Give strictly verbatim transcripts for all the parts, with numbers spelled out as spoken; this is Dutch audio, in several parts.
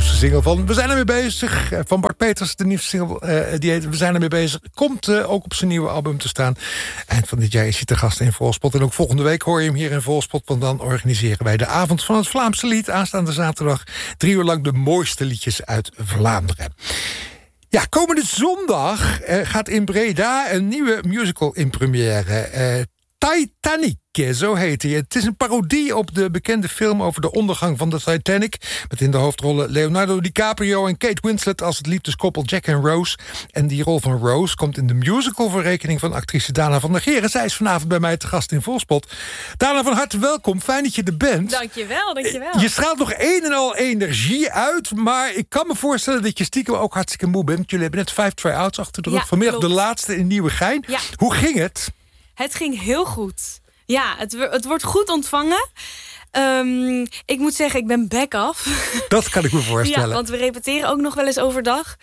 nieuwste single van We zijn ermee bezig. Van Bart Peters, de nieuwste single, uh, die heet We zijn ermee bezig. Komt uh, ook op zijn nieuwe album te staan. Eind van dit jaar is hij te gast in Volspot. En ook volgende week hoor je hem hier in Volspot. Want dan organiseren wij de avond van het Vlaamse lied. Aanstaande zaterdag drie uur lang de mooiste liedjes uit Vlaanderen. Ja, komende zondag uh, gaat in Breda een nieuwe musical in première. Uh, Titanic, zo heet hij. Het is een parodie op de bekende film over de ondergang van de Titanic. Met in de hoofdrollen Leonardo DiCaprio en Kate Winslet als het liefdeskoppel Jack en Rose. En die rol van Rose komt in de musical voor rekening van actrice Dana van der Geren. Zij is vanavond bij mij te gast in Volspot. Dana, van harte welkom. Fijn dat je er bent. Dankjewel, dankjewel. Je straalt nog een en al energie uit, maar ik kan me voorstellen dat je stiekem ook hartstikke moe bent. Jullie hebben net vijf try-outs achter de rug. Ja, Vanmiddag klopt. de laatste in Nieuwegein. Ja. Hoe ging het? Het ging heel goed. Ja, het, het wordt goed ontvangen. Um, ik moet zeggen, ik ben back af. Dat kan ik me voorstellen. Ja, want we repeteren ook nog wel eens overdag.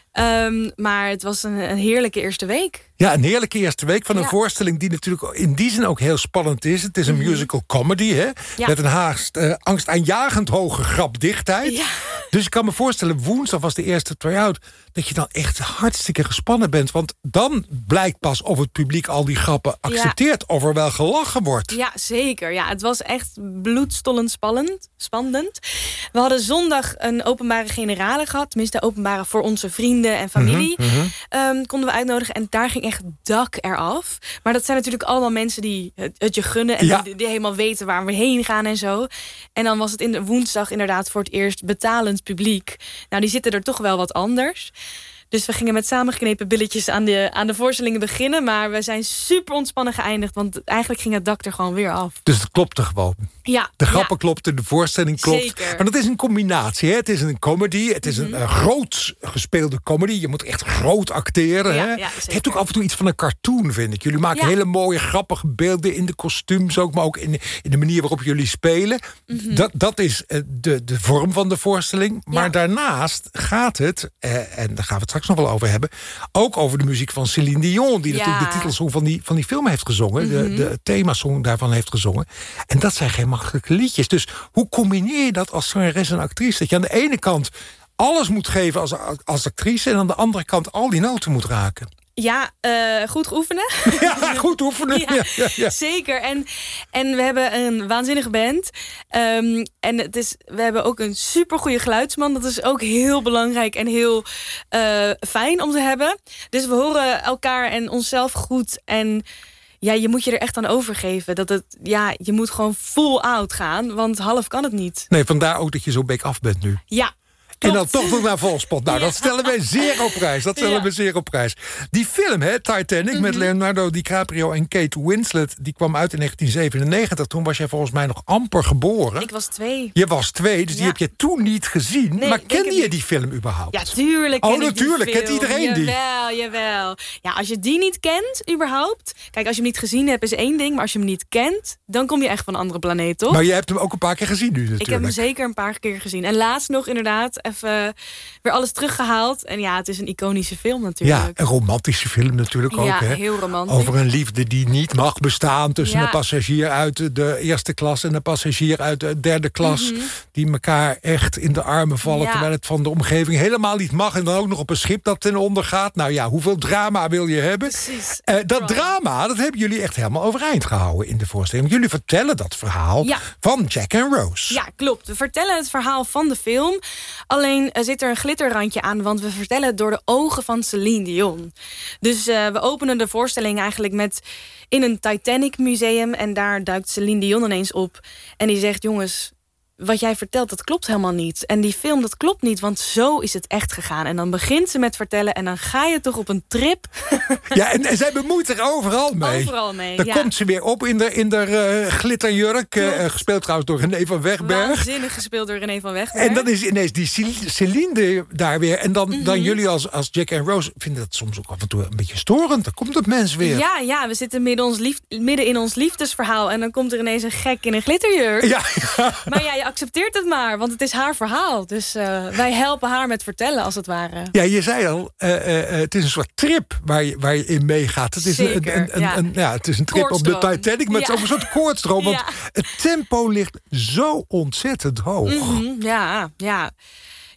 Um, maar het was een, een heerlijke eerste week. Ja, een heerlijke eerste week van een ja. voorstelling die natuurlijk in die zin ook heel spannend is. Het is een mm-hmm. musical comedy, hè? Ja. Met een haast, uh, angstaanjagend hoge grapdichtheid. Ja. Dus ik kan me voorstellen, woensdag was de eerste try-out, dat je dan echt hartstikke gespannen bent. Want dan blijkt pas of het publiek al die grappen accepteert. Ja. Of er wel gelachen wordt. Ja, zeker. Ja, het was echt bloedstollend spannend. spannend. We hadden zondag een openbare generale gehad. Tenminste, openbare voor onze vrienden en familie. Mm-hmm, mm-hmm. Um, konden we uitnodigen. En daar ging echt dak eraf. Maar dat zijn natuurlijk allemaal mensen die het, het je gunnen. En ja. die, die helemaal weten waar we heen gaan en zo. En dan was het in de woensdag inderdaad voor het eerst betalend publiek. Nou, die zitten er toch wel wat anders. Dus we gingen met samengeknepen billetjes aan de, aan de voorstellingen beginnen. Maar we zijn super ontspannen geëindigd. Want eigenlijk ging het dak er gewoon weer af. Dus het klopte gewoon. Ja, de grappen ja. klopten, de voorstelling klopt. Zeker. Maar dat is een combinatie. Hè? Het is een comedy. Het is mm-hmm. een uh, groot gespeelde comedy. Je moet echt groot acteren. Ja, hè? ja, het heeft ook af en toe iets van een cartoon, vind ik. Jullie maken ja. hele mooie, grappige beelden in de kostuums ook. Maar ook in, in de manier waarop jullie spelen. Mm-hmm. Dat, dat is uh, de, de vorm van de voorstelling. Maar ja. daarnaast gaat het, uh, en daar gaan we het straks nog wel over hebben, ook over de muziek van Céline Dion. Die ja. natuurlijk de titelsong van die, van die film heeft gezongen. Mm-hmm. De, de themasong daarvan heeft gezongen. En dat zijn geen makkelijke liedjes. Dus hoe combineer je dat als zangeres en actrice? Dat je aan de ene kant alles moet geven als, als actrice, en aan de andere kant al die noten moet raken. Ja, uh, goed oefenen. Ja, goed oefenen. Ja, ja, ja, ja. Zeker. En, en we hebben een waanzinnige band. Um, en het is, we hebben ook een supergoeie geluidsman. Dat is ook heel belangrijk en heel uh, fijn om te hebben. Dus we horen elkaar en onszelf goed. En ja, je moet je er echt aan overgeven. Dat het, ja, je moet gewoon full out gaan. Want half kan het niet. Nee, vandaar ook dat je zo bek af bent nu. Ja. En dan toch nog naar Volspot. Nou, ja. dat stellen wij zeer op prijs. Dat stellen ja. we zeer op prijs. Die film, hè, Titanic, mm-hmm. met Leonardo DiCaprio en Kate Winslet, die kwam uit in negentien zevenennegentig. Toen was jij volgens mij nog amper geboren. Ik was twee. Je was twee, dus ja. die heb je toen niet gezien. Nee, maar kende je niet. die film überhaupt? Ja, tuurlijk. Oh, natuurlijk. Kent iedereen die? Jawel, jawel. Ja, als je die niet kent, überhaupt. Kijk, als je hem niet gezien hebt, is één ding. Maar als je hem niet kent, dan kom je echt van een andere planeet, toch? Maar je hebt hem ook een paar keer gezien nu, natuurlijk. Ik heb hem zeker een paar keer gezien. En laatst nog inderdaad even weer alles teruggehaald. En ja, het is een iconische film natuurlijk. Ja, een romantische film natuurlijk ook. Ja, hè? heel romantisch. Over een liefde die niet mag bestaan tussen ja. een passagier uit de eerste klas en een passagier uit de derde klas. Mm-hmm. Die elkaar echt in de armen vallen, ja. terwijl het van de omgeving helemaal niet mag. En dan ook nog op een schip dat ten onder gaat. Nou ja, hoeveel drama wil je hebben? Precies. Uh, dat drama, dat hebben jullie echt helemaal overeind gehouden in de voorstelling. Jullie vertellen dat verhaal ja. van Jack en Rose. Ja, klopt. We vertellen het verhaal van de film. Alleen uh, zit er een glitterrandje aan, want we vertellen het door de ogen van Céline Dion. Dus uh, we openen de voorstelling eigenlijk met in een Titanic museum. En daar duikt Céline Dion ineens op. En die zegt, jongens, wat jij vertelt, dat klopt helemaal niet. En die film, dat klopt niet, want zo is het echt gegaan. En dan begint ze met vertellen en dan ga je toch op een trip. Ja, en, en zij bemoeit zich overal mee. Overal mee, Dan ja. komt ze weer op in de, in de uh, glitterjurk. Uh, gespeeld trouwens door René van Wegberg. Waanzinnig gespeeld door René van Wegberg. En dan is ineens die Céline daar weer. En dan, mm-hmm. dan jullie als, als Jack en Rose vinden dat soms ook af en toe een beetje storend. Dan komt het mens weer. Ja, ja, we zitten midden, ons lief, midden in ons liefdesverhaal. En dan komt er ineens een gek in een glitterjurk. Ja, ja. Maar ja, je accepteert het maar, want het is haar verhaal. Dus uh, wij helpen haar met vertellen, als het ware. Ja, je zei al, uh, uh, het is een soort trip waar je, waar je in meegaat. Het is Zeker, een, een, een, ja. een, ja, het is een trip op de Titanic met ja. ook een soort koortstroom. Want ja. het tempo ligt zo ontzettend hoog. Mm-hmm, ja, ja.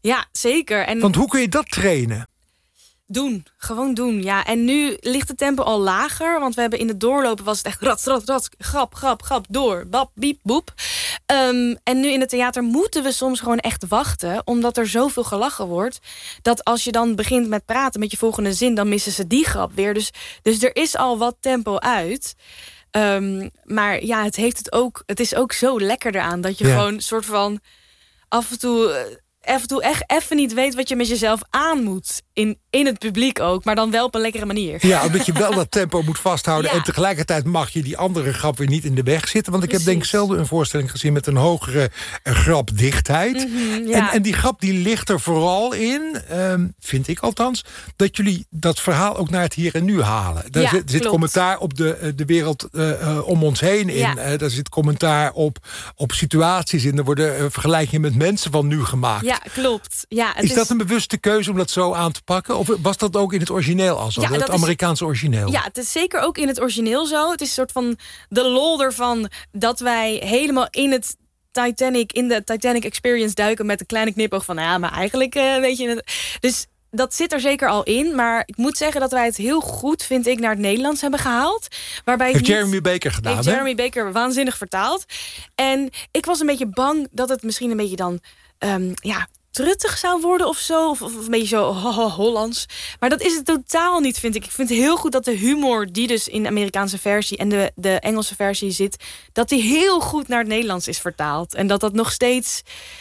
Ja, zeker. En Want hoe kun je dat trainen? Doen, gewoon doen, ja. En nu ligt het tempo al lager, want we hebben in het doorlopen was het echt rat, rat, rat, grap, grap, grap, door, bap, biep, boep. Um, en nu in het theater moeten we soms gewoon echt wachten, omdat er zoveel gelachen wordt, dat als je dan begint met praten met je volgende zin, dan missen ze die grap weer. Dus, dus er is al wat tempo uit. Um, maar ja, het heeft het ook, het is ook zo lekker eraan, dat je ja. gewoon soort van af en toe... af en toe echt even niet weet wat je met jezelf aan moet. In, in het publiek ook, maar dan wel op een lekkere manier. Ja, omdat je wel dat tempo moet vasthouden. Ja. En tegelijkertijd mag je die andere grap weer niet in de weg zitten. Want ik Precies. heb denk ik zelden een voorstelling gezien met een hogere uh, grapdichtheid. Mm-hmm, ja. en, en die grap die ligt er vooral in, um, vind ik althans, dat jullie dat verhaal ook naar het hier en nu halen. Daar ja, zit, zit commentaar op de, de wereld uh, uh, om ons heen in. Ja. Uh, daar zit commentaar op, op situaties in. Er worden uh, vergelijkingen met mensen van nu gemaakt. Ja, klopt. Ja, het is, is dat een bewuste keuze om dat zo aan te pakken? Of was dat ook in het origineel al zo? Ja, het Amerikaanse is, origineel? Ja, het is zeker ook in het origineel zo. Het is een soort van de lol ervan dat wij helemaal in het Titanic, in de Titanic Experience duiken met een kleine knipoog van, ja, maar eigenlijk uh, weet je het. Dus dat zit er zeker al in. Maar ik moet zeggen dat wij het heel goed, vind ik, naar het Nederlands hebben gehaald. Waarbij heeft niet, Jeremy Baker gedaan, heeft hè? Jeremy Baker waanzinnig vertaald. En ik was een beetje bang dat het misschien een beetje dan, um, ja, truttig zou worden of zo. Of, of een beetje zo ho, ho, Hollands. Maar dat is het totaal niet, vind ik. Ik vind het heel goed dat de humor die dus in de Amerikaanse versie en de, de Engelse versie zit, dat die heel goed naar het Nederlands is vertaald. En dat dat nog steeds...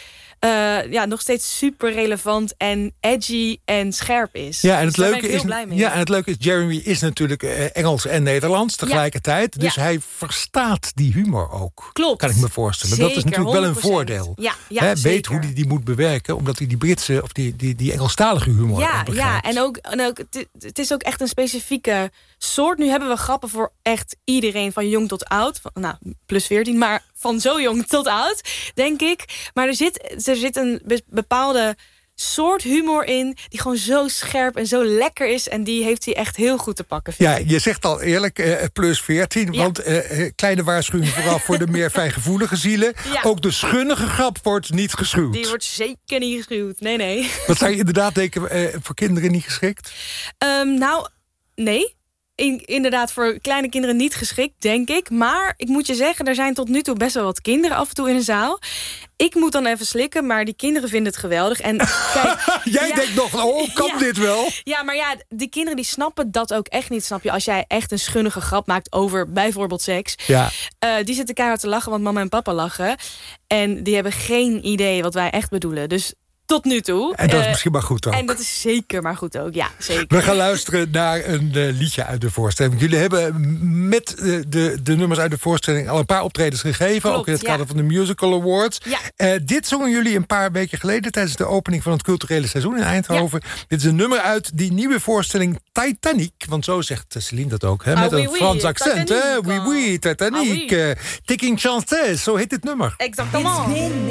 Uh, ja, nog steeds super relevant en edgy en scherp is. Ja, en het, dus leuke, is, ja, en het leuke is, Jeremy is natuurlijk uh, Engels en Nederlands tegelijkertijd. Ja. Dus ja. hij verstaat die humor ook. Klopt. Kan ik me voorstellen. Zeker, dat is natuurlijk honderd procent. Wel een voordeel. Ja, ja, He, weet hoe hij die moet bewerken, omdat hij die Britse of die, die, die Engelstalige humor ja, begrijpt. Ja, en ook, en ook het, het is ook echt een specifieke soort. Nu hebben we grappen voor echt iedereen, van jong tot oud. Van, nou, plus veertien, maar van zo jong tot oud, denk ik. Maar er zit, er zit een bepaalde soort humor in die gewoon zo scherp en zo lekker is. En die heeft hij echt heel goed te pakken. Ja, je zegt al eerlijk, uh, plus veertien. Ja. Want uh, kleine waarschuwing vooral voor de meer fijngevoelige zielen. Ja. Ook de schunnige grap wordt niet geschuwd. Die wordt zeker niet geschuwd. Nee, nee. Wat zou je inderdaad denken, uh, voor kinderen niet geschikt? Um, nou, nee. In, inderdaad voor kleine kinderen niet geschikt, denk ik. Maar ik moet je zeggen, er zijn tot nu toe best wel wat kinderen af en toe in de zaal. Ik moet dan even slikken, maar die kinderen vinden het geweldig. En kijk, jij ja, denkt nog, oh, kan ja, dit wel? Ja, maar ja, die kinderen die snappen dat ook echt niet, snap je? Als jij echt een schunnige grap maakt over bijvoorbeeld seks. Ja. Uh, die zitten keihard te lachen, want mama en papa lachen. En die hebben geen idee wat wij echt bedoelen. Dus tot nu toe. En dat is uh, misschien maar goed ook. En dat is zeker maar goed ook, ja, zeker. We gaan luisteren naar een uh, liedje uit de voorstelling. Jullie hebben met uh, de, de nummers uit de voorstelling al een paar optredens gegeven. Klopt, ook in het kader ja. van de Musical Awards. Ja. Uh, dit zongen jullie een paar weken geleden tijdens de opening van het culturele seizoen in Eindhoven. Ja. Dit is een nummer uit die nieuwe voorstelling Titanic. Want zo zegt Céline dat ook, hè? Met ah, oui, een oui, Frans accent. Titanic, hè? Oui, oui, Titanic. Ah, oui. uh, Taking Chances, zo heet dit nummer. Exactement.